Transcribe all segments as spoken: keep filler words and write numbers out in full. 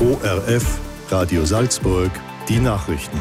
O R F, Radio Salzburg, die Nachrichten.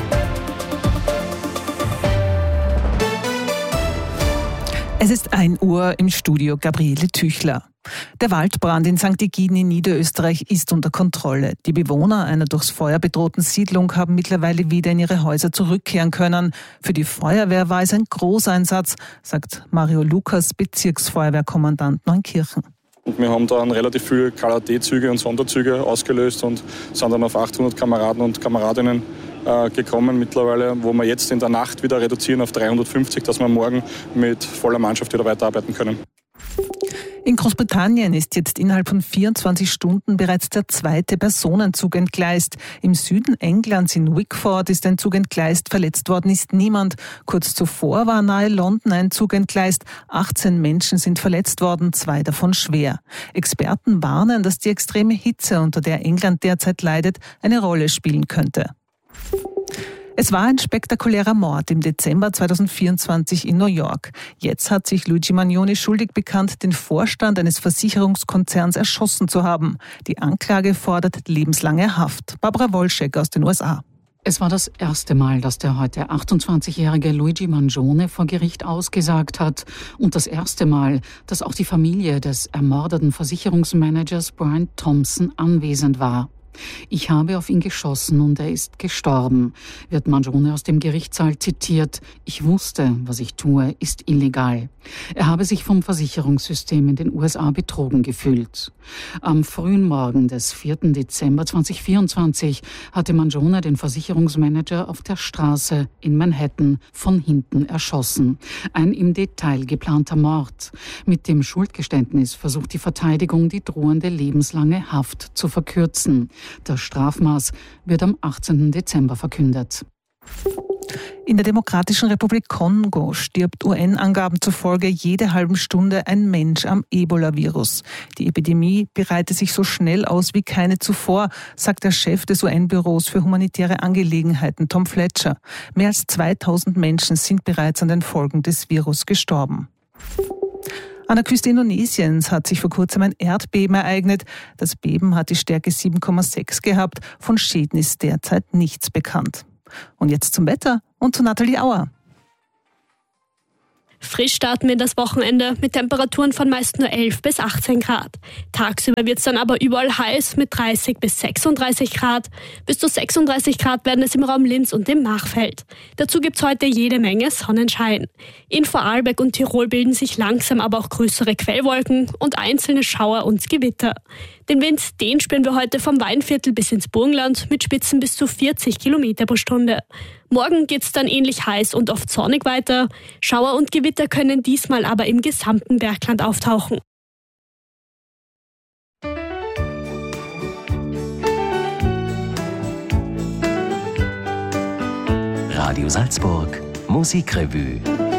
Es ist ein Uhr, im Studio Gabriele Tüchler. Der Waldbrand in Sankt Egidien in Niederösterreich ist unter Kontrolle. Die Bewohner einer durchs Feuer bedrohten Siedlung haben mittlerweile wieder in ihre Häuser zurückkehren können. Für die Feuerwehr war es ein Großeinsatz, sagt Mario Lukas, Bezirksfeuerwehrkommandant Neunkirchen. Und wir haben dann relativ viele K L T-Züge und Sonderzüge ausgelöst und sind dann auf achthundert Kameraden und Kameradinnen äh, gekommen mittlerweile, wo wir jetzt in der Nacht wieder reduzieren auf dreihundertfünfzig, dass wir morgen mit voller Mannschaft wieder weiterarbeiten können. In Großbritannien ist jetzt innerhalb von vierundzwanzig Stunden bereits der zweite Personenzug entgleist. Im Süden Englands in Wickford ist ein Zug entgleist, verletzt worden ist niemand. Kurz zuvor war nahe London ein Zug entgleist. achtzehn Menschen sind verletzt worden, zwei davon schwer. Experten warnen, dass die extreme Hitze, unter der England derzeit leidet, eine Rolle spielen könnte. Es war ein spektakulärer Mord im Dezember zweitausendvierundzwanzig in New York. Jetzt hat sich Luigi Magnoni schuldig bekannt, den Vorstand eines Versicherungskonzerns erschossen zu haben. Die Anklage fordert lebenslange Haft. Barbara Wolschek aus den U S A. Es war das erste Mal, dass der heute achtundzwanzigjährige Luigi Mangione vor Gericht ausgesagt hat. Und das erste Mal, dass auch die Familie des ermordeten Versicherungsmanagers Brian Thompson anwesend war. Ich habe auf ihn geschossen und er ist gestorben, wird Mangione aus dem Gerichtssaal zitiert. Ich wusste, was ich tue, ist illegal. Er habe sich vom Versicherungssystem in den U S A betrogen gefühlt. Am frühen Morgen des vierten Dezember zweitausendvierundzwanzig hatte Mangione den Versicherungsmanager auf der Straße in Manhattan von hinten erschossen. Ein im Detail geplanter Mord. Mit dem Schuldgeständnis versucht die Verteidigung, die drohende lebenslange Haft zu verkürzen. Das Strafmaß wird am achtzehnten Dezember verkündet. In der Demokratischen Republik Kongo stirbt U N-Angaben zufolge jede halbe Stunde ein Mensch am Ebola-Virus. Die Epidemie breite sich so schnell aus wie keine zuvor, sagt der Chef des U N-Büros für humanitäre Angelegenheiten, Tom Fletcher. Mehr als zweitausend Menschen sind bereits an den Folgen des Virus gestorben. An der Küste Indonesiens hat sich vor kurzem ein Erdbeben ereignet. Das Beben hat die Stärke sieben Komma sechs gehabt. Von Schäden ist derzeit nichts bekannt. Und jetzt zum Wetter und zu Nathalie Auer. Frisch starten wir das Wochenende mit Temperaturen von meist nur elf bis achtzehn Grad. Tagsüber wird es dann aber überall heiß mit dreißig bis sechsunddreißig Grad. Bis zu sechsunddreißig Grad werden es im Raum Linz und im Machfeld. Dazu gibt es heute jede Menge Sonnenschein. In Vorarlberg und Tirol bilden sich langsam aber auch größere Quellwolken und einzelne Schauer und Gewitter. Den Wind, den spüren wir heute vom Weinviertel bis ins Burgenland mit Spitzen bis zu vierzig Kilometer pro Stunde. Morgen geht's dann ähnlich heiß und oft sonnig weiter. Schauer und Gewitter können diesmal aber im gesamten Bergland auftauchen. Radio Salzburg, Musikrevue.